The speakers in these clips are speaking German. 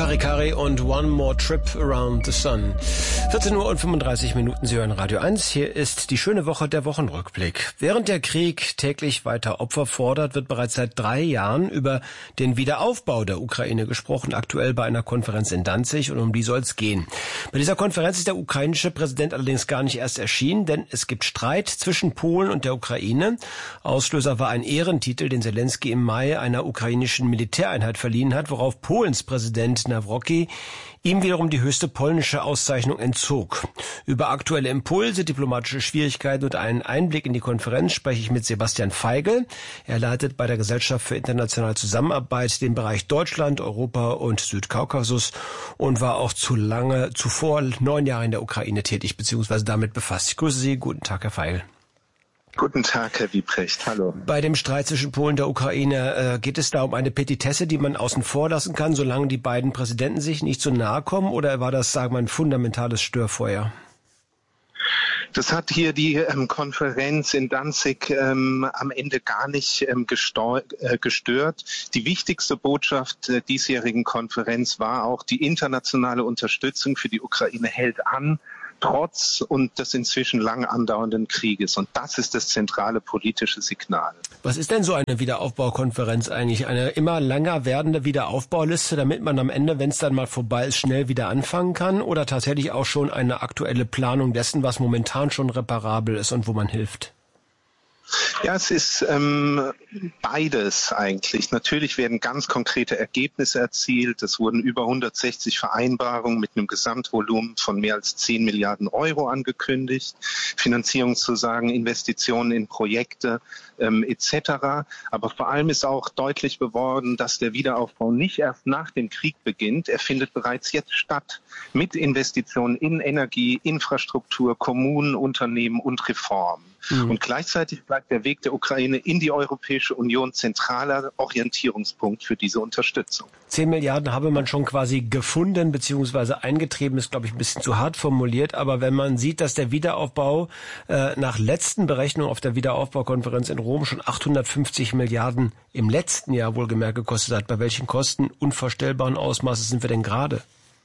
Kari Kari und One More Trip Around the Sun. 14 Uhr und 35 Minuten, Sie hören Radio 1. Hier ist die schöne Woche, der Wochenrückblick. Während der Krieg täglich weiter Opfer fordert, wird bereits seit 3 Jahren über den Wiederaufbau der Ukraine gesprochen, aktuell bei einer Konferenz in Danzig, und um die soll es gehen. Bei dieser Konferenz ist der ukrainische Präsident allerdings gar nicht erst erschienen, denn es gibt Streit zwischen Polen und der Ukraine. Auslöser war ein Ehrentitel, den Zelensky im Mai einer ukrainischen Militäreinheit verliehen hat, worauf Polens Präsident Nawrocki ihm wiederum die höchste polnische Auszeichnung entzog. Über aktuelle Impulse, diplomatische Schwierigkeiten und einen Einblick in die Konferenz spreche ich mit Sebastian Feigl. Er leitet bei der Gesellschaft für internationale Zusammenarbeit den Bereich Deutschland, Europa und Südkaukasus und war auch zuvor 9 Jahre in der Ukraine tätig bzw. damit befasst. Ich grüße Sie. Guten Tag, Herr Feigl. Guten Tag, Herr Wiebrecht. Hallo. Bei dem Streit zwischen Polen und der Ukraine geht es da um eine Petitesse, die man außen vor lassen kann, solange die beiden Präsidenten sich nicht so nahe kommen, oder war das, sagen wir, ein fundamentales Störfeuer? Das hat hier die Konferenz in Danzig am Ende gar nicht gestört. Die wichtigste Botschaft der diesjährigen Konferenz war auch, die internationale Unterstützung für die Ukraine hält an, trotz und des inzwischen lang andauernden Krieges. Und das ist das zentrale politische Signal. Was ist denn so eine Wiederaufbaukonferenz eigentlich? Eine immer länger werdende Wiederaufbauliste, damit man am Ende, wenn es dann mal vorbei ist, schnell wieder anfangen kann? Oder tatsächlich auch schon eine aktuelle Planung dessen, was momentan schon reparabel ist und wo man hilft? Ja, es ist beides eigentlich. Natürlich werden ganz konkrete Ergebnisse erzielt. Es wurden über 160 Vereinbarungen mit einem Gesamtvolumen von mehr als 10 Milliarden Euro angekündigt. Finanzierungszusagen, Investitionen in Projekte etc. Aber vor allem ist auch deutlich geworden, dass der Wiederaufbau nicht erst nach dem Krieg beginnt. Er findet bereits jetzt statt mit Investitionen in Energie, Infrastruktur, Kommunen, Unternehmen und Reformen. Und gleichzeitig bleibt der Weg der Ukraine in die Europäische Union zentraler Orientierungspunkt für diese Unterstützung. 10 Milliarden habe man schon quasi gefunden bzw. eingetrieben, ist, glaube ich, ein bisschen zu hart formuliert. Aber wenn man sieht, dass der Wiederaufbau nach letzten Berechnungen auf der Wiederaufbaukonferenz in Rom schon 850 Milliarden im letzten Jahr wohlgemerkt gekostet hat, bei welchen Kosten unvorstellbaren Ausmaßes sind wir denn gerade?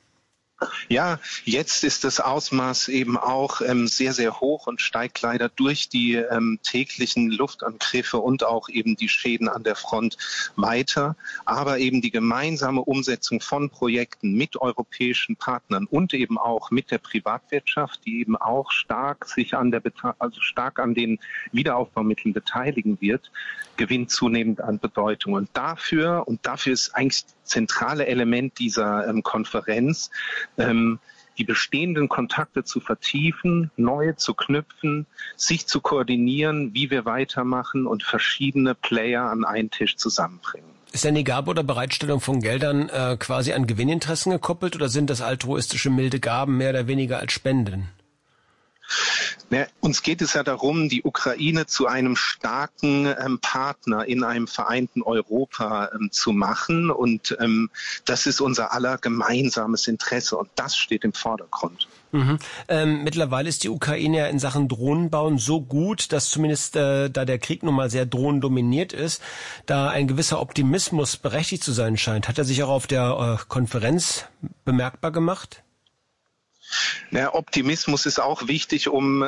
Ja, jetzt ist das Ausmaß eben auch sehr, sehr hoch und steigt leider durch die täglichen Luftangriffe und auch eben die Schäden an der Front weiter. Aber eben die gemeinsame Umsetzung von Projekten mit europäischen Partnern und eben auch mit der Privatwirtschaft, die eben auch stark sich stark an den Wiederaufbaumitteln beteiligen wird, gewinnt zunehmend an Bedeutung. Und dafür ist eigentlich das zentrale Element dieser Konferenz, die bestehenden Kontakte zu vertiefen, neue zu knüpfen, sich zu koordinieren, wie wir weitermachen und verschiedene Player an einen Tisch zusammenbringen. Ist denn die Gabe oder Bereitstellung von Geldern quasi an Gewinninteressen gekoppelt, oder sind das altruistische milde Gaben mehr oder weniger als Spenden? Ja, uns geht es ja darum, die Ukraine zu einem starken Partner in einem vereinten Europa zu machen. Und das ist unser aller gemeinsames Interesse. Und das steht im Vordergrund. Mittlerweile ist die Ukraine ja in Sachen Drohnenbauen so gut, dass zumindest da der Krieg nun mal sehr drohnendominiert ist, da ein gewisser Optimismus berechtigt zu sein scheint. Hat er sich auch auf der Konferenz bemerkbar gemacht? Ja, Optimismus ist auch wichtig, um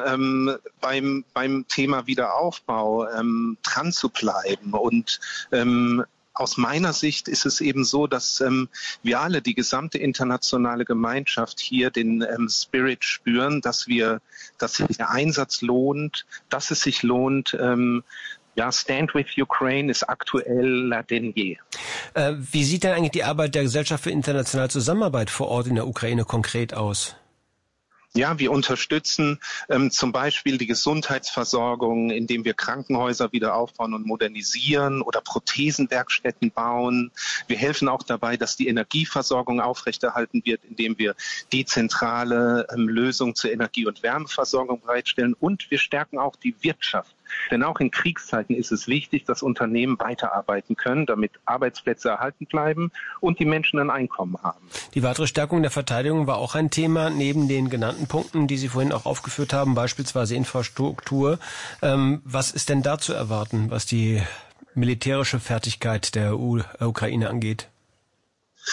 beim Thema Wiederaufbau dran zu bleiben. Und aus meiner Sicht ist es eben so, dass wir alle, die gesamte internationale Gemeinschaft hier den Spirit spüren, dass sich der Einsatz lohnt, dass es sich lohnt. Stand with Ukraine ist aktueller denn je. Wie sieht denn eigentlich die Arbeit der Gesellschaft für internationale Zusammenarbeit vor Ort in der Ukraine konkret aus? Ja, wir unterstützen zum Beispiel die Gesundheitsversorgung, indem wir Krankenhäuser wieder aufbauen und modernisieren oder Prothesenwerkstätten bauen. Wir helfen auch dabei, dass die Energieversorgung aufrechterhalten wird, indem wir dezentrale Lösungen zur Energie- und Wärmeversorgung bereitstellen. Und wir stärken auch die Wirtschaft. Denn auch in Kriegszeiten ist es wichtig, dass Unternehmen weiterarbeiten können, damit Arbeitsplätze erhalten bleiben und die Menschen ein Einkommen haben. Die weitere Stärkung der Verteidigung war auch ein Thema, neben den genannten Punkten, die Sie vorhin auch aufgeführt haben, beispielsweise Infrastruktur. Was ist denn da zu erwarten, was die militärische Fertigkeit der Ukraine angeht?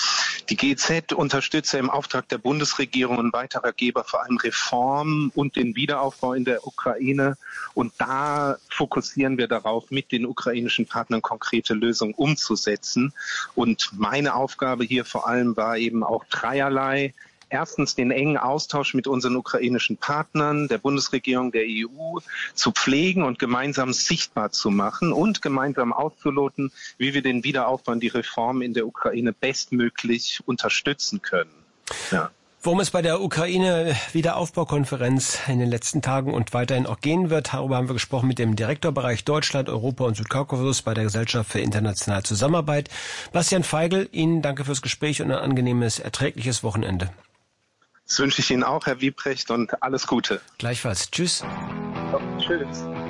Die GEZ unterstütze im Auftrag der Bundesregierung und weiterer Geber vor allem Reformen und den Wiederaufbau in der Ukraine. Und da fokussieren wir darauf, mit den ukrainischen Partnern konkrete Lösungen umzusetzen. Und meine Aufgabe hier vor allem war eben auch dreierlei. Erstens den engen Austausch mit unseren ukrainischen Partnern, der Bundesregierung, der EU zu pflegen und gemeinsam sichtbar zu machen und gemeinsam auszuloten, wie wir den Wiederaufbau und die Reformen in der Ukraine bestmöglich unterstützen können. Ja. Worum es bei der Ukraine-Wiederaufbaukonferenz in den letzten Tagen und weiterhin auch gehen wird, darüber haben wir gesprochen mit dem Direktorbereich Deutschland, Europa und Südkaukasus bei der Gesellschaft für internationale Zusammenarbeit. Bastian Feigl, Ihnen danke fürs Gespräch und ein angenehmes, erträgliches Wochenende. Das wünsche ich Ihnen auch, Herr Wiebrecht, und alles Gute. Gleichfalls. Tschüss. Tschüss.